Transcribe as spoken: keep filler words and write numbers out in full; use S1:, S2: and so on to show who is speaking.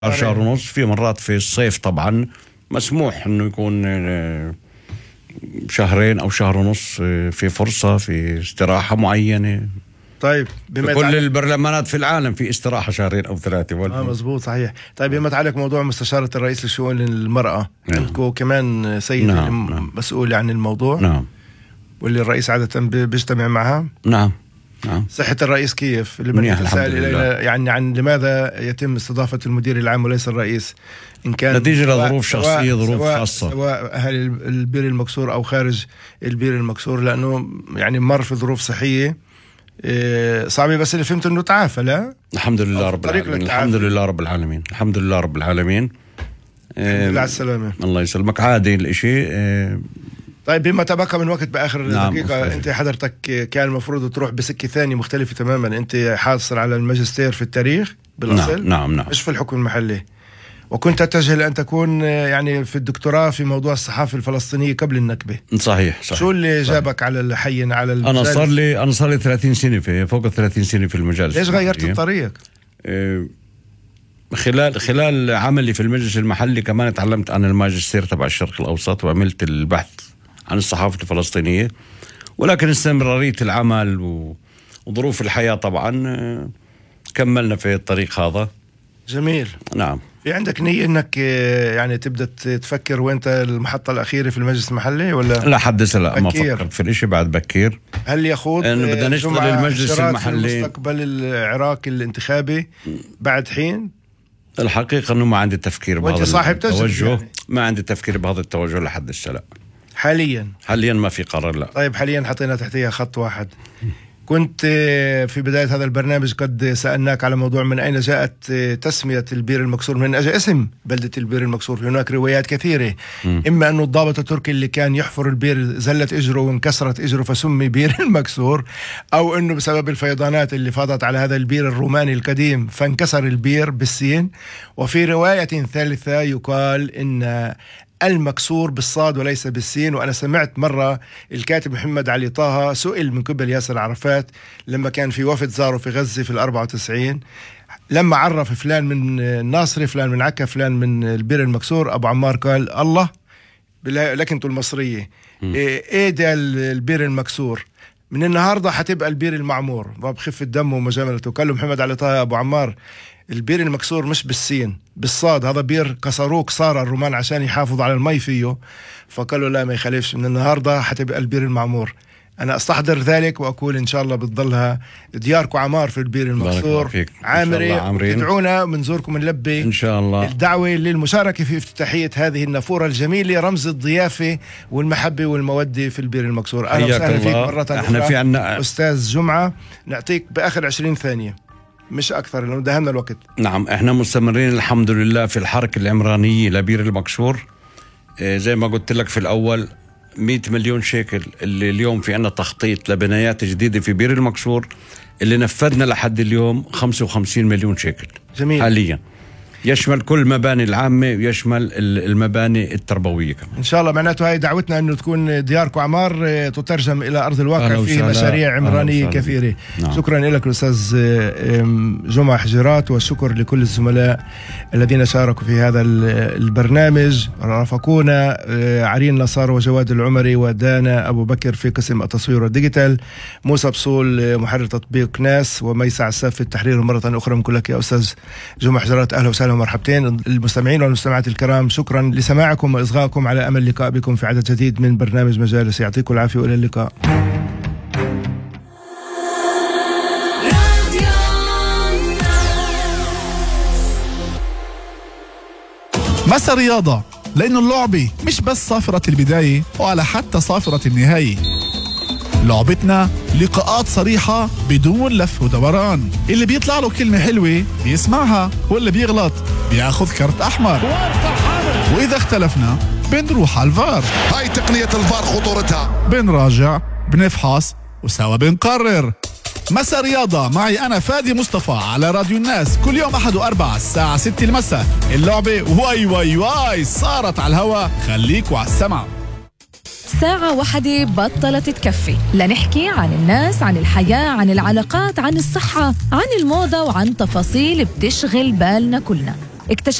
S1: شهر ونص. في مرات في الصيف طبعا مسموح انه يكون شهرين او شهر ونص في فرصة في استراحة معينة.
S2: طيب بما
S1: كل البرلمانات في العالم في استراحة شهرين او ثلاثة.
S2: اه مزبوط صحيح. طيب بما يتعلق موضوع مستشارة الرئيس لشؤون المرأة،
S1: نعم.
S2: عندكم كمان سيد
S1: نعم. نعم.
S2: مسؤول عن الموضوع.
S1: نعم.
S2: واللي الرئيس عادة بيجتمع معها.
S1: نعم. نعم.
S2: صحة الرئيس كيف؟ اللي بنتساءل إلينا يعني عن لماذا يتم استضافة المدير العام وليس الرئيس، إن كان
S1: نتيجة لظروف شخصية، ظروف
S2: سواء
S1: خاصة،
S2: سواء أهل البير المكسور أو خارج البير المكسور، لأنه يعني مر في ظروف صحية صعبة. بس اللي فهمت إنه تعافى. لا
S1: الحمد لله رب العالمين. الحمد لله رب العالمين. الحمد لله رب العالمين.
S2: الحمد لله على السلامة.
S1: الله يسلمك. عادي الإشي.
S2: طيب بما تبقى من وقت بآخر
S1: نعم
S2: دقيقة،
S1: أخير.
S2: أنت حضرتك كان المفروض تروح بسكة ثانية مختلفة تماما. أنت حاصل على الماجستير في التاريخ بالأصل.
S1: نعم نعم, نعم.
S2: مش في الحكم المحلي، وكنت تتجه لأن تكون يعني في الدكتوراه في موضوع الصحافة الفلسطينية قبل النكبة.
S1: صحيح صحيح.
S2: شو اللي
S1: صحيح.
S2: جابك على الحين على المجال؟
S1: أنا صار لي أنا صار لي ثلاثين سنة في فوق ثلاثين سنة في المجال.
S2: ليش غيرت الطريق؟
S1: إيه خلال خلال عملي في المجلس المحلي كمان تعلمت عن الماجستير تبع الشرق الأوسط وعملت البحث عن الصحافة الفلسطينية، ولكن استمرارية العمل وظروف الحياة طبعا كملنا في الطريق هذا.
S2: جميل.
S1: نعم.
S2: في عندك نية انك يعني تبدأ تفكر وانت المحطة الأخيرة في المجلس المحلي ولا
S1: لا؟ حدث لا، ما فكرت في الاشي بعد بكير.
S2: هل يخوض
S1: بدنا نشتغل المجلس المحلي
S2: المستقبل العراقي الانتخابي بعد حين؟
S1: الحقيقة انه ما عندي تفكير بهذا
S2: صاحب
S1: التوجه
S2: يعني.
S1: ما عندي تفكير بهذا التوجه لحد الساعة. لا
S2: حاليا
S1: حاليا ما في قرار. لا.
S2: طيب حاليا حطينا تحتها خط واحد. كنت في بداية هذا البرنامج قد سألناك على موضوع من أين جاءت تسمية البير المكسور، من أجل اسم بلدة البير المكسور. هناك روايات كثيرة، م. إما أنه الضابط التركي اللي كان يحفر البير زلت إجره وانكسرت إجره فسمي بير المكسور، أو أنه بسبب الفيضانات اللي فاضت على هذا البير الروماني القديم فانكسر البير بالسين. وفي رواية ثالثة يقال إن المكسور بالصاد وليس بالسين. وأنا سمعت مرة الكاتب محمد علي طه سئل من قبل ياسر عرفات لما كان في وفد زاره في غزة في الأربعة وتسعين، لما عرف فلان من الناصري فلان من عكا فلان من البير المكسور، أبو عمار قال الله لكن انتوا المصرية ايه ده البير المكسور، من النهاردة حتبقى البير المعمور وبخف الدم ومجاملته. قال له محمد علي طه أبو عمار البير المكسور مش بالسين بالصاد، هذا بير كسروك صار الرومان عشان يحافظ على المي فيه. فقالوا لا ما يخالفش، من النهاردة حتبقى البير المعمور. أنا أستحضر ذلك وأقول إن شاء الله بتضلها دياركم عمار في البير المكسور. عامري تدعونا منزوركم نلبي
S1: إن شاء الله
S2: الدعوة للمشاركة في افتتاحية هذه النافورة الجميلة، رمز الضيافة والمحبة والمودة في البير المكسور. أهلا وسهلا فيك مرة
S1: احنا في عنا
S2: أستاذ جمعة. نعطيك بآخر عشرين ثانية مش أكثر لأنه دهمنا الوقت.
S1: نعم احنا مستمرين الحمد لله في الحركة العمرانية لبير المكسور. اه زي ما قلت لك في الأول مئة مليون شيكل اللي اليوم في عنا تخطيط لبنايات جديدة في بير المكسور، اللي نفذنا لحد اليوم خمسة وخمسين مليون شيكل.
S2: جميل.
S1: حاليا يشمل كل المباني العامة ويشمل المباني التربوية كمان.
S2: إن شاء الله معناته هاي دعوتنا أنه تكون دياركم عمار تترجم إلى أرض الواقع في مشاريع عمرانية كثيرة.
S1: نعم.
S2: شكرا لك الأستاذ جمعة حجرات، والشكر لكل الزملاء الذين شاركوا في هذا البرنامج رافقونا، عرين نصار وجواد العمري ودانا أبو بكر في قسم التصوير والديجيتال، موسى بصول محرر تطبيق ناس، وميسع الساف في التحرير. مرة أخرى من كلك يا أستاذ جمعة حجرات أهلا وسهلا ومرحبتين. المستمعين والمستمعات الكرام شكرا لسماعكم وإصغائكم، على أمل اللقاء بكم في عدد جديد من برنامج مجالس. يعطيكم العافية وإلى اللقاء.
S3: مسا رياضة، لأنه اللعبة مش بس صافرة البداية ولا حتى صافرة النهاية. لعبتنا لقاءات صريحة بدون لف ودوران، اللي بيطلع له كلمة حلوة بيسمعها واللي بيغلط بياخذ كرت أحمر، وإذا اختلفنا بنروح على الفار.
S4: هاي تقنية الفار خطورتها،
S3: بنراجع بنفحص وسوا بنقرر. مسا رياضة معي أنا فادي مصطفى على راديو الناس كل يوم أحد وأربعة الساعة ستة المساء. اللعبة واي واي واي صارت على الهوا، خليكوا على السمع.
S5: ساعة واحدة بطلت تكفي لنحكي عن الناس، عن الحياة، عن العلاقات، عن الصحة، عن الموضة، وعن تفاصيل بتشغل بالنا كلنا. اكتشف